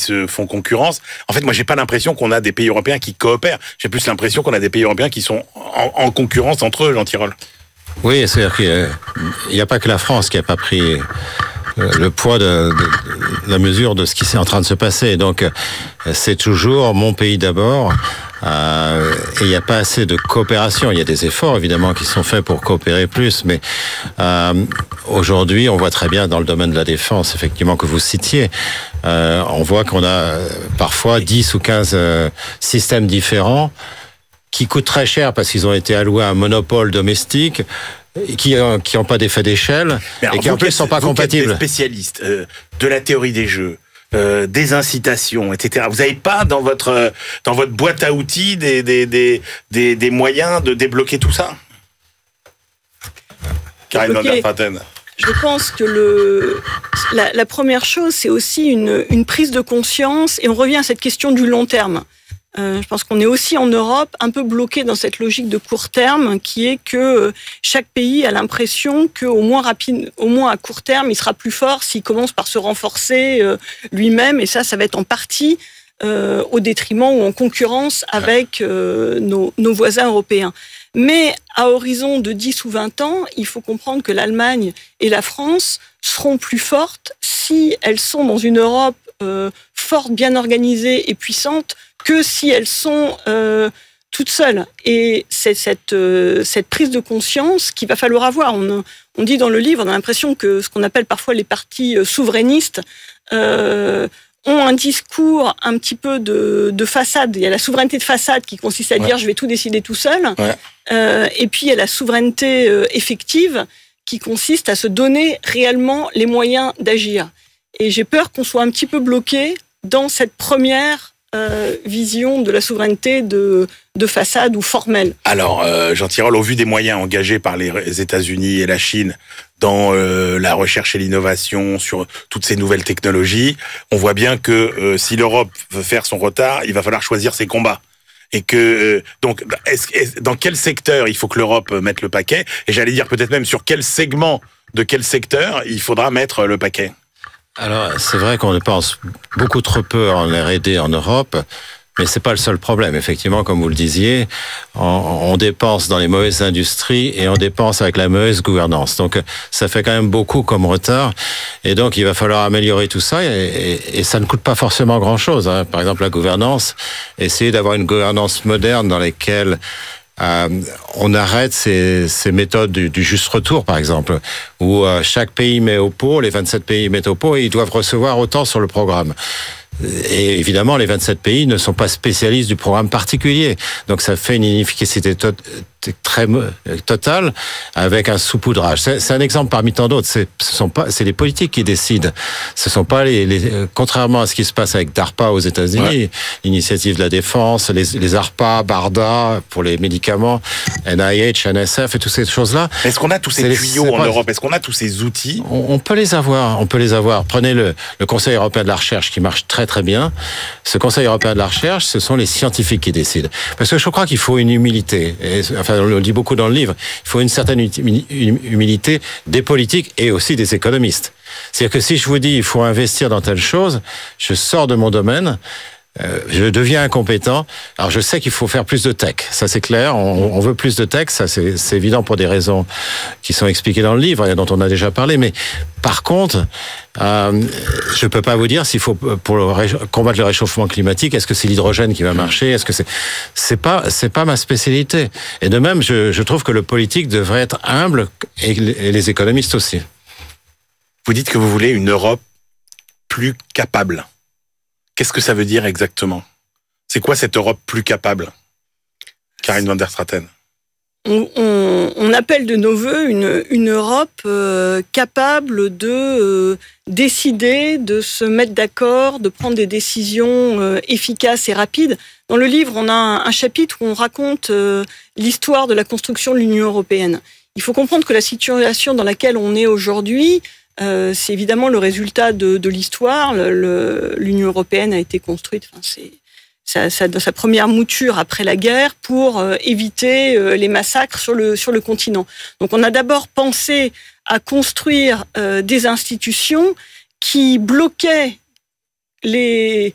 se font concurrence. En fait, moi, j'ai pas l'impression qu'on a des pays européens qui coopèrent. J'ai plus l'impression qu'on a des pays européens qui sont en concurrence entre eux, Jean Tirole. Oui, c'est-à-dire qu'il n'y a pas que la France qui n'a pas pris le poids de la mesure de ce qui est en train de se passer. Donc, c'est toujours mon pays d'abord. Et il n'y a pas assez de coopération. Il y a des efforts, évidemment, qui sont faits pour coopérer plus. Mais aujourd'hui, on voit très bien dans le domaine de la défense, effectivement, que vous citiez, on voit qu'on a parfois 10 ou 15 systèmes différents qui coûtent très cher parce qu'ils ont été alloués à un monopole domestique, qui n'ont pas d'effet d'échelle et qui en plus ne sont pas compatibles. Vous êtes des spécialistes de la théorie des jeux, des incitations, etc. Vous n'avez pas dans votre boîte à outils des moyens de débloquer tout ça? Karine Van der Straeten. Je pense que la première chose, c'est aussi une prise de conscience, et on revient à cette question du long terme. Je pense qu'on est aussi en Europe un peu bloqué dans cette logique de court terme qui est que chaque pays a l'impression qu'au moins à court terme, il sera plus fort s'il commence par se renforcer lui-même, et ça va être en partie au détriment ou en concurrence avec nos voisins européens. Mais à horizon de 10 ou 20 ans, il faut comprendre que l'Allemagne et la France seront plus fortes si elles sont dans une Europe forte, bien organisée et puissante, que si elles sont toutes seules. Et c'est cette prise de conscience qu'il va falloir avoir. On dit dans le livre, on a l'impression que ce qu'on appelle parfois les partis souverainistes ont un discours un petit peu de façade. Il y a la souveraineté de façade qui consiste à dire je vais tout décider tout seul. Et puis il y a la souveraineté effective qui consiste à se donner réellement les moyens d'agir. Et j'ai peur qu'on soit un petit peu bloqué dans cette première vision de la souveraineté de façade ou formelle. Alors, Jean Tirole, au vu des moyens engagés par les États-Unis et la Chine dans la recherche et l'innovation sur toutes ces nouvelles technologies, on voit bien que si l'Europe veut faire son retard, il va falloir choisir ses combats. Et que donc, dans quel secteur il faut que l'Europe mette le paquet? Et j'allais dire peut-être même sur quel segment de quel secteur il faudra mettre le paquet. Alors, c'est vrai qu'on dépense beaucoup trop peu en R&D en Europe, mais c'est pas le seul problème. Effectivement, comme vous le disiez, on dépense dans les mauvaises industries et on dépense avec la mauvaise gouvernance. Donc, ça fait quand même beaucoup comme retard. Et donc, il va falloir améliorer tout ça et ça ne coûte pas forcément grand-chose. Par exemple, la gouvernance, essayer d'avoir une gouvernance moderne dans laquelle on arrête ces méthodes du juste retour, par exemple, où chaque pays met au pot, les 27 pays mettent au pot et ils doivent recevoir autant sur le programme. Et évidemment, les 27 pays ne sont pas spécialistes du programme particulier. Donc ça fait une inefficacité très totale avec un saupoudrage. C'est un exemple parmi tant d'autres. C'est les politiques qui décident. Ce sont pas contrairement à ce qui se passe avec DARPA aux États-Unis, l'initiative de la défense, les ARPA, BARDA pour les médicaments, NIH, NSF et toutes ces choses-là. Est-ce qu'on a tous ces tuyaux en Europe? Est-ce qu'on a tous ces outils? On peut les avoir. Prenez le Conseil européen de la recherche qui marche très très bien. Ce Conseil européen de la recherche, ce sont les scientifiques qui décident. Parce que je crois qu'il faut une humilité. On le dit beaucoup dans le livre. Il faut une certaine humilité des politiques et aussi des économistes. C'est-à-dire que si je vous dis il faut investir dans telle chose, je sors de mon domaine, je deviens incompétent. Alors je sais qu'il faut faire plus de tech, ça c'est clair. On veut plus de tech, ça c'est évident pour des raisons qui sont expliquées dans le livre et dont on a déjà parlé. Mais par contre, je peux pas vous dire s'il faut pour combattre le réchauffement climatique, est-ce que c'est l'hydrogène qui va marcher? Est-ce que c'est pas ma spécialité. Et de même, je trouve que le politique devrait être humble et les économistes aussi. Vous dites que vous voulez une Europe plus capable. Qu'est-ce que ça veut dire exactement? C'est quoi cette Europe plus capable? Karine Van der Straeten. On appelle de nos voeux une Europe capable de décider, de se mettre d'accord, de prendre des décisions efficaces et rapides. Dans le livre, on a un chapitre où on raconte l'histoire de la construction de l'Union européenne. Il faut comprendre que la situation dans laquelle on est aujourd'hui, c'est évidemment le résultat de l'histoire. L'Union européenne a été construite, dans sa première mouture après la guerre pour éviter les massacres sur le continent. Donc on a d'abord pensé à construire des institutions qui bloquaient les